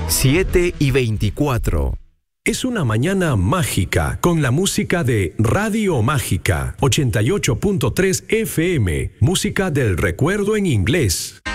7:24. Es una mañana mágica con la música de Radio Mágica 88.3 FM, música del recuerdo en inglés.